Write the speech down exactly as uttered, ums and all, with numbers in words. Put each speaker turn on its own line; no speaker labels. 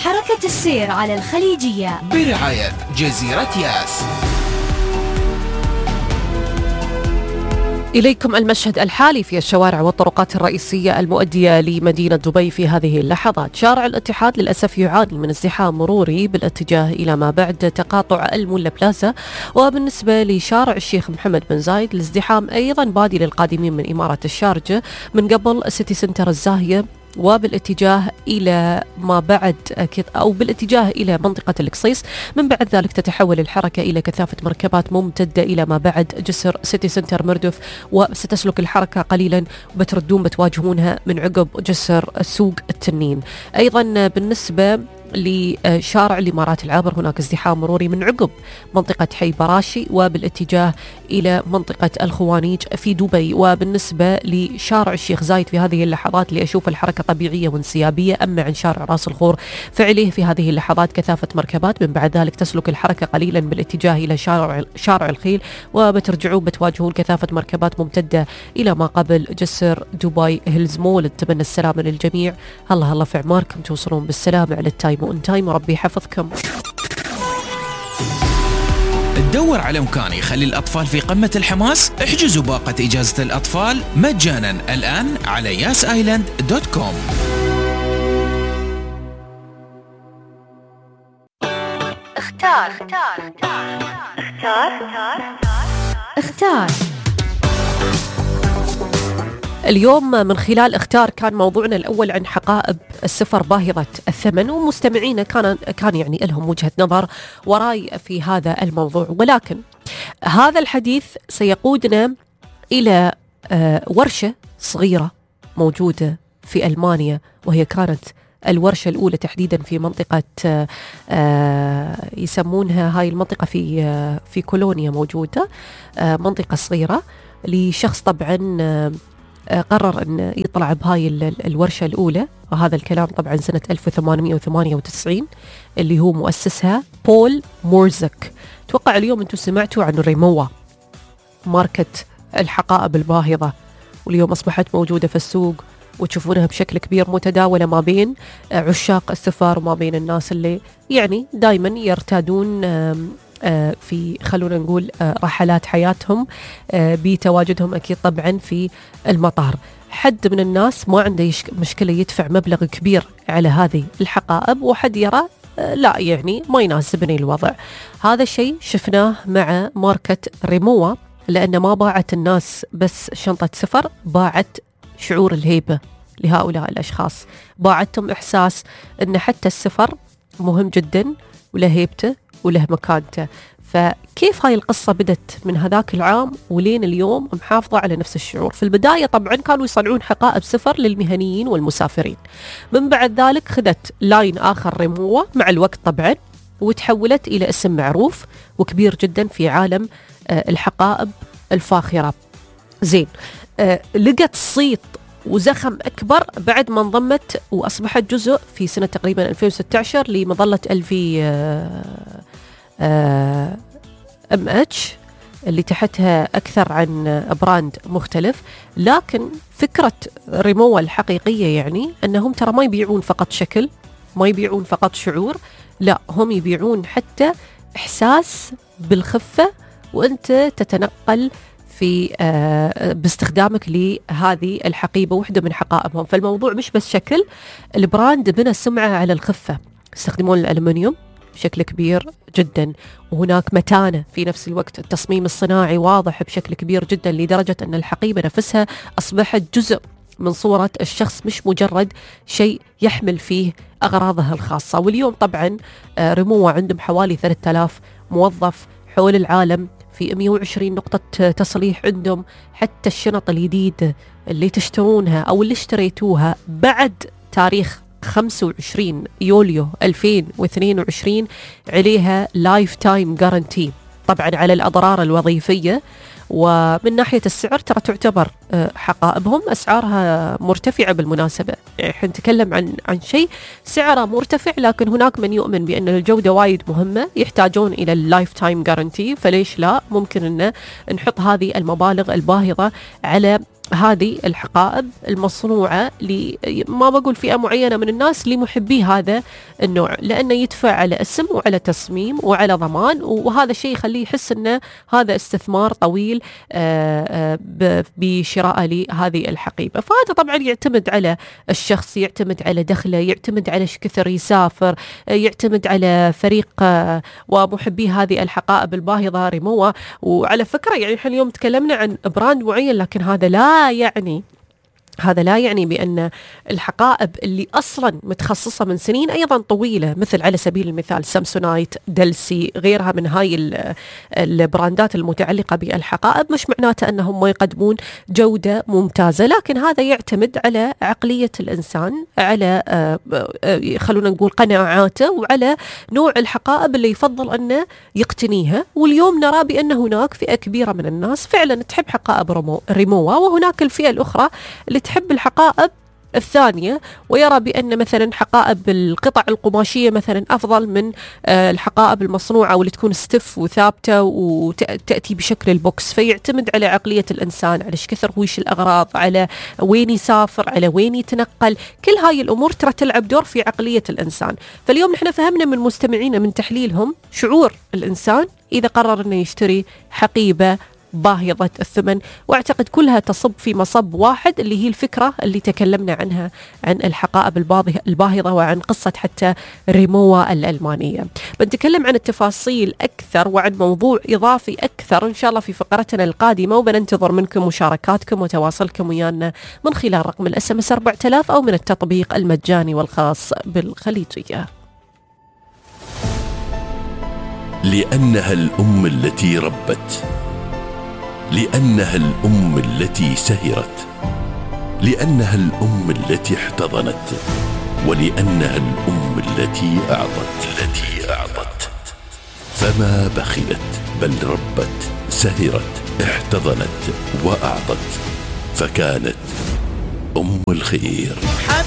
حركة السير على الخليجية
برعاية جزيرة ياس.
إليكم المشهد الحالي في الشوارع والطرقات الرئيسية المؤدية لمدينة دبي في هذه اللحظات. شارع الاتحاد للأسف يعاني من ازدحام مروري بالاتجاه إلى ما بعد تقاطع المولا بلازا، وبالنسبة لشارع الشيخ محمد بن زايد الازدحام أيضا بادي للقادمين من إمارة الشارجة من قبل سيتي سنتر الزاهية، وبالاتجاه إلى ما بعد أو بالاتجاه إلى منطقة القصيص. من بعد ذلك تتحول الحركة إلى كثافة مركبات ممتدة إلى ما بعد جسر سيتي سنتر مردف، وستسلك الحركة قليلا وبتردون بتواجهونها من عقب جسر سوق التنين. أيضا بالنسبة لشارع الإمارات العابر هناك ازدحام مروري من عقب منطقة حي براشي وبالاتجاه إلى منطقة الخوانيج في دبي. وبالنسبة لشارع الشيخ زايد في هذه اللحظات اللي أشوف الحركة طبيعية وانسيابية، أما عن شارع راس الخور فعليه في هذه اللحظات كثافة مركبات. من بعد ذلك تسلك الحركة قليلا بالاتجاه إلى شارع شارع الخيل، وبترجعون بتواجهون كثافة مركبات ممتدة إلى ما قبل جسر دبي هيلز مول. نتمنى السلامة للجميع، الله الله في عماركم توصلون بالسلامة على التايم وان تايم، وربي يحفظكم.
تدور على مكان يخلي الأطفال في قمة الحماس؟ احجزوا باقة إجازة الأطفال مجانا الآن على ياس آيلاند دوت كوم.
اختار اختار اختار اختار
اليوم من خلال اختار كان موضوعنا الأول عن حقائب السفر باهظة الثمن، ومستمعينا كان كان يعني لهم وجهة نظر ورأي في هذا الموضوع، ولكن هذا الحديث سيقودنا إلى ورشة صغيرة موجودة في ألمانيا، وهي كانت الورشة الأولى تحديدا في منطقة يسمونها هاي المنطقة في في كولونيا، موجودة منطقة صغيرة لشخص طبعا قرر أن يطلع بهاي الورشة الأولى. وهذا الكلام طبعا سنة ألف وثمانمئة وثمانية وتسعين، اللي هو مؤسسها بول مورزك. توقع اليوم أنتم سمعتوا عن ريموا، ماركة الحقائب الباهظة، واليوم أصبحت موجودة في السوق وتشوفونها بشكل كبير متداولة ما بين عشاق السفر وما بين الناس اللي يعني دايما يرتادون في خلونا نقول رحلات حياتهم بتواجدهم أكيد طبعا في المطار. حد من الناس ما عنده مشكلة يدفع مبلغ كبير على هذه الحقائب، وحد يرى لا يعني ما يناسبني الوضع. هذا الشيء شفناه مع ماركة ريموا، لأن ما باعت الناس بس شنطة سفر، باعت شعور الهيبة لهؤلاء الأشخاص، باعتهم إحساس أن حتى السفر مهم جدا وله هيبته وله مكانته. فكيف هاي القصة بدت من هذاك العام ولين اليوم محافظة على نفس الشعور؟ في البداية طبعا كانوا يصنعون حقائب سفر للمهنيين والمسافرين، من بعد ذلك خذت لاين آخر ريموا مع الوقت طبعا، وتحولت إلى اسم معروف وكبير جدا في عالم الحقائب الفاخرة. زين، آه لقت صيت وزخم أكبر بعد ما انضمت وأصبحت جزء في سنة تقريبا ألفين وستة عشر لمظلة ألفي ام اتش اللي تحتها أكثر عن براند مختلف. لكن فكرة ريموا الحقيقية يعني أنهم ترى ما يبيعون فقط شكل، ما يبيعون فقط شعور، لا هم يبيعون حتى إحساس بالخفة وأنت تتنقل في آه باستخدامك لهذه الحقيبة، واحدة من حقائبهم. فالموضوع مش بس شكل، البراند بنى سمعة على الخفة، يستخدمون الألمنيوم بشكل كبير جدا، وهناك متانة في نفس الوقت. التصميم الصناعي واضح بشكل كبير جدا لدرجة أن الحقيبة نفسها أصبحت جزء من صورة الشخص، مش مجرد شيء يحمل فيه أغراضها الخاصة. واليوم طبعا آه ريموا عندهم حوالي ثلاثة آلاف موظف حول العالم في مئة وعشرين نقطة تصليح عندهم. حتى الشنط الجديدة اللي تشترونها أو اللي اشتريتوها بعد تاريخ خمسة وعشرين يوليو ألفين واثنين وعشرين عليها لايف تايم جارانتي، طبعا على الأضرار الوظيفية. ومن ناحية السعر ترى تعتبر حقائبهم أسعارها مرتفعة بالمناسبة، يعني احنا نتكلم عن عن شيء سعره مرتفع، لكن هناك من يؤمن بأن الجودة وايد مهمة، يحتاجون إلى اللايف تايم جارانتي، فليش لا؟ ممكن أن نحط هذه المبالغ الباهظة على هذه الحقائب المصنوعة ل ما بقول فئة معينة من الناس، لمحبي هذا النوع، لأنه يدفع على اسم وعلى تصميم وعلى ضمان، وهذا الشيء يخليه يحس أنه هذا استثمار طويل بشراء لهذه الحقيبة. فهذا طبعا يعتمد على الشخص، يعتمد على دخله، يعتمد على ايش كثر يسافر، يعتمد على فريق ومحبي هذه الحقائب الباهظة ريموا. وعلى فكرة يعني احنا اليوم تكلمنا عن براند معين، لكن هذا لا يعني هذا لا يعني بأن الحقائب اللي أصلا متخصصة من سنين أيضا طويلة، مثل على سبيل المثال سامسونايت، دلسي، غيرها من هاي البراندات المتعلقة بالحقائب، مش معناته أنهم ما يقدمون جودة ممتازة، لكن هذا يعتمد على عقلية الإنسان، على خلونا نقول قناعاته، وعلى نوع الحقائب اللي يفضل أنه يقتنيها. واليوم نرى بأن هناك فئة كبيرة من الناس فعلا تحب حقائب ريموا، وهناك الفئة الأخرى اللي تحب الحقائب الثانية، ويرى بأن مثلا حقائب القطع القماشية مثلا أفضل من الحقائب المصنوعة واللي تكون ستف وثابتة وتأتي بشكل البوكس. فيعتمد على عقلية الإنسان، على ايش كثر هو يشيل الأغراض، على وين يسافر، على وين يتنقل. كل هاي الأمور ترى تلعب دور في عقلية الإنسان. فاليوم نحن فهمنا من مستمعينا من تحليلهم شعور الإنسان إذا قرر أنه يشتري حقيبة باهظة الثمن، واعتقد كلها تصب في مصب واحد، اللي هي الفكرة اللي تكلمنا عنها عن الحقائب الباهظة وعن قصة حتى ريموا الألمانية. بنتكلم عن التفاصيل أكثر وعن موضوع إضافي أكثر إن شاء الله في فقرتنا القادمة، وبننتظر منكم مشاركاتكم وتواصلكم ويانا من خلال رقم الاس ام اس أربعة آلاف أو من التطبيق المجاني والخاص بالخليجية.
لأنها الأم التي ربت، لأنها الأم التي سهرت، لأنها الأم التي احتضنت، ولأنها الأم التي أعطت التي أعطت فما بخلت بل ربت، سهرت، احتضنت وأعطت، فكانت أم الخير.